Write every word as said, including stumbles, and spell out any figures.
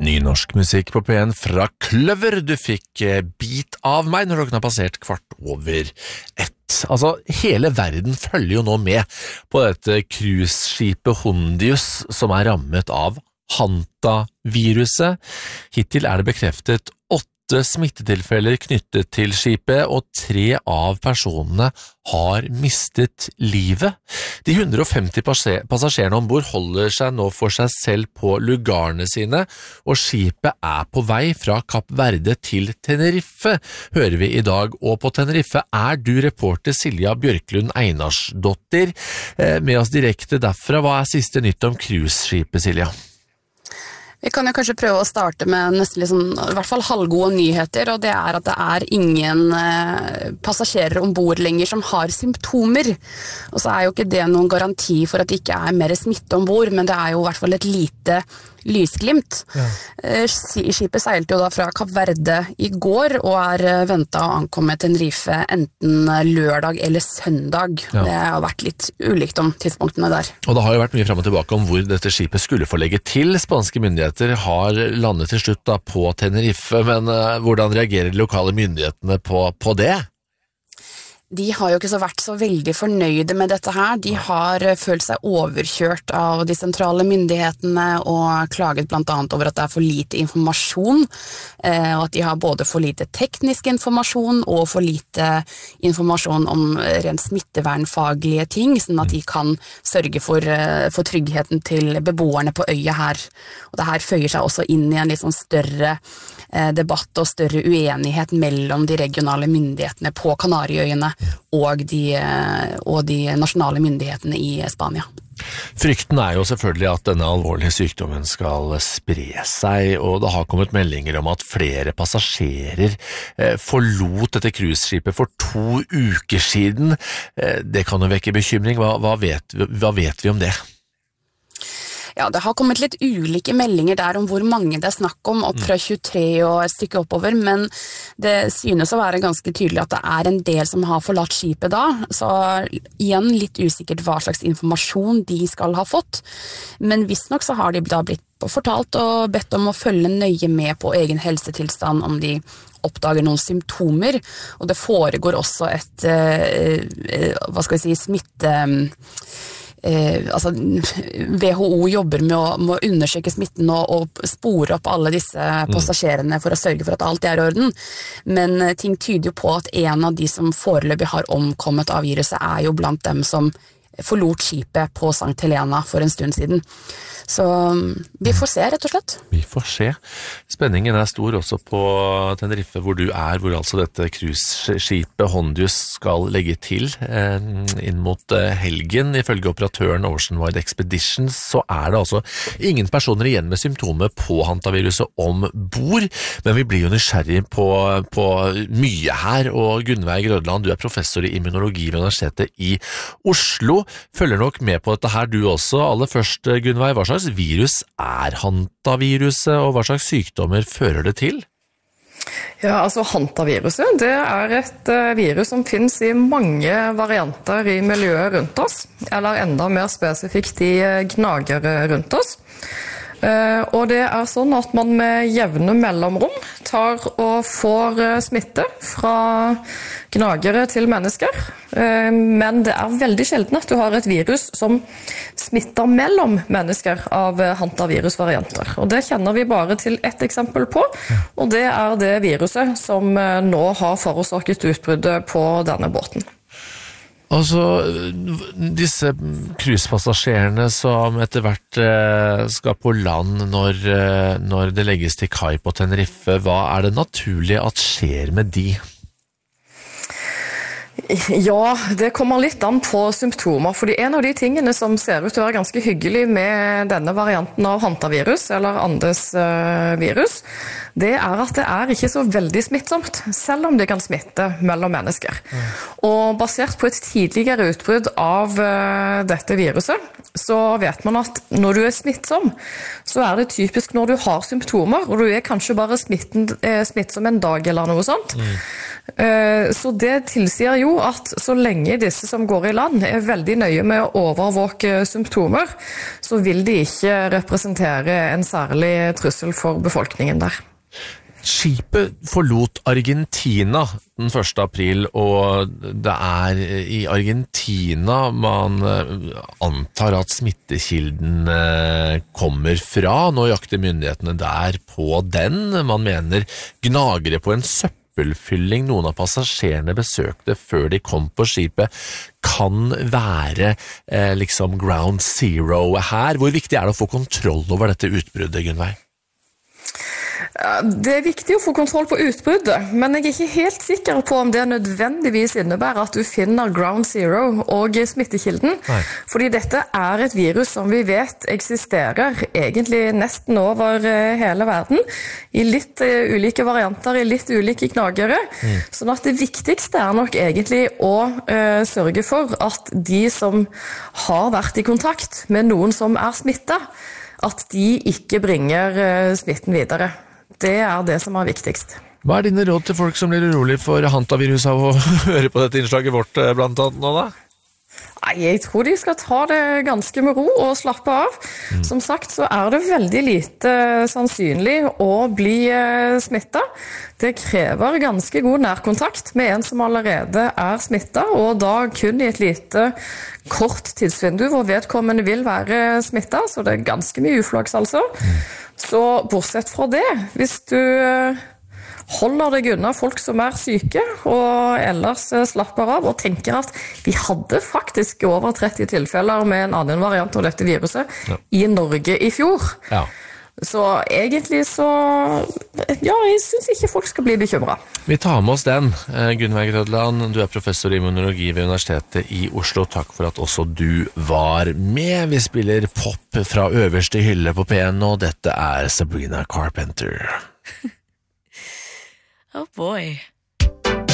Ny norsk musikk på P en fra Kløver. Du fikk Bit av meg når klokken har passert kvart over ett. Altså, hele verden følger jo nå med på dette cruiseskipet Hondius som er rammet av Hanta-viruset. Hittil er det bekreftet åtte smittetilfeller knyttet til skipet, og tre av personene har mistet livet. De one hundred fifty passasjerene ombord holder seg nå for seg selv på lugarene sine, og skipet er på vei fra Kapp Verde til Tenerife, hører vi i dag. Og på Tenerife er du reporter Silja Bjørklund Einarsdottir med oss direkte derfra. Hva er siste nytt om cruiseskipet, Silja? Vi kan jo kanskje prøve å starte med nesten liksom, i hvert fall halvgode nyheter, og det er at det er ingen eh, passasjerer ombord lenger som har symptomer. Og så er jo ikke det noen garanti for at det ikke er mer smitte ombord, men det er jo i hvert fall et lite lysglimt. Ja. Eh, skipet seilte jo da fra Kapp Verde i går, og er ventet å ankomme Tenerife enten lørdag eller søndag. Ja. Det har vært litt ulikt om tidspunktene der. Og det har jo vært mye frem og tilbake om hvor dette skipet skulle få legge til. Spanske myndigheter har landet til slutt da på Tenerife, men uh, hvordan reagerer de lokale myndighetene på, på det? De har jo ikke så vært så veldig fornøyde med dette her. De har følt seg overkjørt av de sentrale myndighetene og klaget blant annet over at det er for lite informasjon, og at de har både for lite teknisk informasjon og for lite informasjon om rent smittevernfaglige ting, sånn at de kan sørge for, for tryggheten til beboerne på øya her. Og det her føyer seg også inn i en litt sånn større debatt og større uenighet mellom de regionale myndighetene på Kanariøyene og de, og de nasjonale myndighetene i Spania. Frykten er jo selvfølgelig at denne alvorlige sykdommen skal spre seg, og det har kommet meldinger om at flere passasjerer forlot dette cruiseskipet for to uker siden. Det kan jo vekke bekymring. Hva, hva, vet, hva vet vi om det? Ja, det har kommet litt ulike meldinger der om hvor mange det er snakk om, opp fra tjuetre og et stykke oppover, men det synes å være ganske tydelig at det er en del som har forlatt skipet da, så igjen litt usikkert hva slags informasjon de skal ha fått, men visstnok så har de da blitt fortalt og bedt om å følge nøye med på egen helsetilstand om de oppdager noen symptomer, og det foregår også et, eh, hva skal vi si, smitte... Eh, altså W H O jobber med å, med å undersøke smitten og, og spore opp alle disse passasjerene for å sørge for at alt er i orden, men eh, ting tyder jo på at en av de som foreløpig har omkommet av viruset er jo blant dem som forlot skipet på Sankt Helena for en stund siden. Så vi får se, rett og slett. Vi får se. Spenningen er stor også på Tenerife, hvor du er, hvor altså dette cruiseskipet Hondius skal legge til eh, inn mot eh, helgen. Ifølge operatøren Oceanwide Expeditions så er det altså ingen personer igjen med symptomer på hantaviruset ombord, men vi blir jo nysgjerrig på, på mye her, og Gunnveig Grødland, du er professor i immunologi ved Universitetet i Oslo, følger nok med på dette her du også. Aller først, Gunnveig, hva slags virus er hantaviruset, og hva slags sykdommer fører det til? Ja, altså hantaviruset, det er et uh, virus som finnes i mange varianter i miljøet rundt oss, eller enda mer spesifikt i uh, gnagere rundt oss. Uh, og det er sånn at man med jevne mellomrom tar og får uh, smitte fra gnagere til mennesker, uh, men det er veldig sjelden at du har et virus som smitter mellom mennesker av uh, hantavirusvarianter. Og det kjenner vi bare til ett eksempel på, og det er det viruset som uh, nå har forårsaket utbruddet på denne båten. Altså, disse cruisepassasjerene som etter hvert eh, skal på land når, eh, når det legges til kai på Tenerife, hva er det naturlig at skjer med de? Ja, det kommer litt an på symptomer, fordi en av de tingene som ser ut til å være ganske hyggelig med denne varianten av hantavirus, eller Andes uh, virus, det er at det er ikke så veldig smittsomt, selv om det kan smitte mellom mennesker. Mm. Og basert på et tidligere utbrudd av uh, dette viruset, så vet man at når du er smittsom, så er det typisk når du har symptomer, og du er kanskje bare smitten, eh, smittsom en dag eller noe sånt, mm. Så det tilsier jo at så lenge disse som går i land er veldig nøye med å overvåke symptomer, så vil de ikke representere en særlig trussel for befolkningen der. Skipet forlot Argentina den første april, og det er i Argentina man antar at smittekilden kommer fra. Nå jakter myndighetene der på den. Man mener gnagere på en søppelfylling noen av passasjerene besøkte før de kom på skipet, kan være eh, liksom ground zero her. Hvor viktig er det å få kontroll over dette utbruddet, Gunnveig? Det er viktig å få kontroll på utbruddet, men jeg er ikke helt sikker på om det nødvendigvis innebærer at du finner ground zero og smittekilden. Nei. Fordi dette er et virus som vi vet eksisterer egentlig nesten over hele verden, i litt ulike varianter, i litt ulike knagere. Mm. Sånn at det viktigste er nok egentlig å uh, sørge for at de som har vært i kontakt med noen som er smittet, at de ikke bringer uh, smitten videre. Det er det som er viktigst. Hva er dine råd til folk som blir urolig for hantavirus av å høre på dette innslaget vårt blant annet nå da? Nei, jeg tror de skal ta det ganske med ro og slappe av. Mm. Som sagt så er det veldig lite sannsynlig å bli smittet. Det krever ganske god nærkontakt med en som allerede er smittet, og da kun i et lite kort tidsvindu hvor vedkommende vil være smittet, så det er ganske mye uflaks altså. Mm. Så bortsett fra det, hvis du holder deg unna folk som er syke, og ellers slapper av og tenker at vi hadde faktisk over tretti tilfeller med en annen variant av dette viruset ja. I Norge i fjor. Ja. Så egentlig så, ja, jeg synes ikke folk skal bli bekymret. Vi tar med oss den. Gunnveig Rødland, du er professor i immunologi ved Universitetet i Oslo. Takk for at også du var med. Vi spiller pop fra øverste hylle på P en, og dette er Sabrina Carpenter. Oh boy.